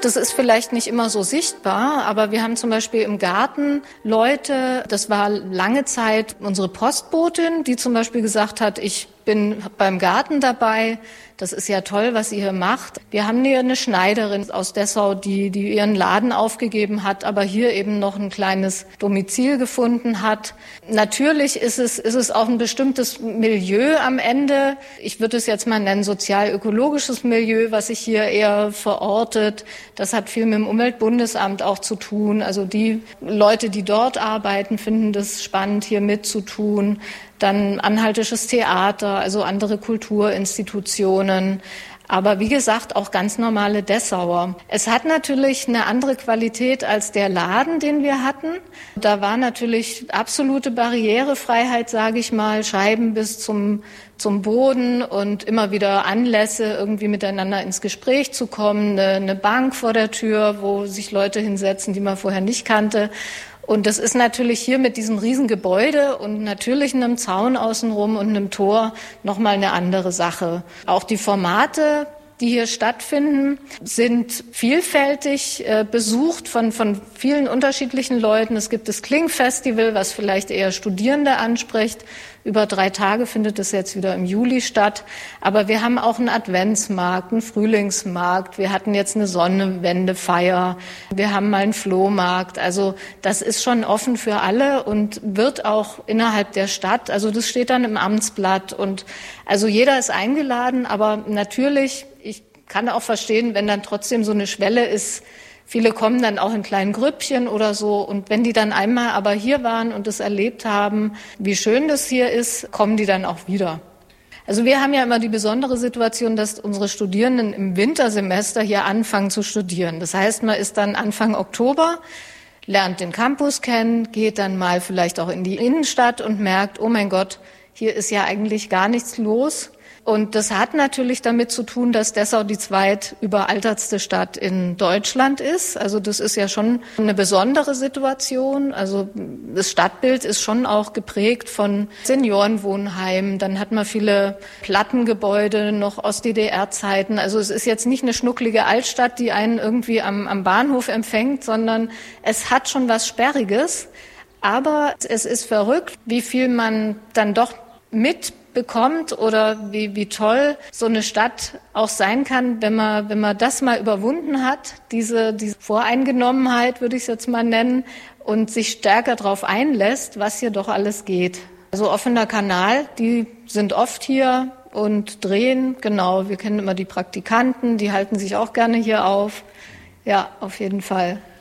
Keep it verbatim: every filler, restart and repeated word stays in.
Das ist vielleicht nicht immer so sichtbar, aber wir haben zum Beispiel im Garten Leute, das war lange Zeit unsere Postbotin, die zum Beispiel gesagt hat, ich bin beim Garten dabei. Das ist ja toll, was ihr hier macht. Wir haben hier eine Schneiderin aus Dessau, die, die ihren Laden aufgegeben hat, aber hier eben noch ein kleines Domizil gefunden hat. Natürlich ist es, ist es auch ein bestimmtes Milieu am Ende. Ich würde es jetzt mal nennen, sozial-ökologisches Milieu, was sich hier eher verortet. Das hat viel mit dem Umweltbundesamt auch zu tun. Also die Leute, die dort arbeiten, finden das spannend, hier mitzutun. Dann Anhaltisches Theater, also andere Kulturinstitutionen. Aber wie gesagt, auch ganz normale Dessauer. Es hat natürlich eine andere Qualität als der Laden, den wir hatten. Da war natürlich absolute Barrierefreiheit, sage ich mal, Scheiben bis zum, zum Boden und immer wieder Anlässe, irgendwie miteinander ins Gespräch zu kommen. Eine, eine Bank vor der Tür, wo sich Leute hinsetzen, die man vorher nicht kannte. Und das ist natürlich hier mit diesem Riesengebäude und natürlich einem Zaun außenrum und einem Tor nochmal eine andere Sache. Auch die Formate, die hier stattfinden, sind vielfältig äh, besucht von, von vielen unterschiedlichen Leuten. Es gibt das Kling-Festival, was vielleicht eher Studierende anspricht. Über drei Tage findet es jetzt wieder im Juli statt. Aber wir haben auch einen Adventsmarkt, einen Frühlingsmarkt. Wir hatten jetzt eine Sonnenwendefeier. Wir haben mal einen Flohmarkt. Also das ist schon offen für alle und wird auch innerhalb der Stadt. Also das steht dann im Amtsblatt. Und also jeder ist eingeladen. Aber natürlich, ich kann auch verstehen, wenn dann trotzdem so eine Schwelle ist. Viele kommen dann auch in kleinen Grüppchen oder so. Und wenn die dann einmal aber hier waren und es erlebt haben, wie schön das hier ist, kommen die dann auch wieder. Also wir haben ja immer die besondere Situation, dass unsere Studierenden im Wintersemester hier anfangen zu studieren. Das heißt, man ist dann Anfang Oktober, lernt den Campus kennen, geht dann mal vielleicht auch in die Innenstadt und merkt, oh mein Gott, hier ist ja eigentlich gar nichts los. Und das hat natürlich damit zu tun, dass Dessau die zweitüberaltertste Stadt in Deutschland ist. Also das ist ja schon eine besondere Situation. Also das Stadtbild ist schon auch geprägt von Seniorenwohnheimen. Dann hat man viele Plattengebäude noch aus D D R-Zeiten. Also es ist jetzt nicht eine schnucklige Altstadt, die einen irgendwie am, am Bahnhof empfängt, sondern es hat schon was Sperriges. Aber es ist verrückt, wie viel man dann doch mit bekommt oder wie, wie toll so eine Stadt auch sein kann, wenn man, wenn man das mal überwunden hat, diese, diese Voreingenommenheit, würde ich es jetzt mal nennen, und sich stärker darauf einlässt, was hier doch alles geht. Also offener Kanal, die sind oft hier und drehen, genau, wir kennen immer die Praktikanten, die halten sich auch gerne hier auf. Ja, auf jeden Fall.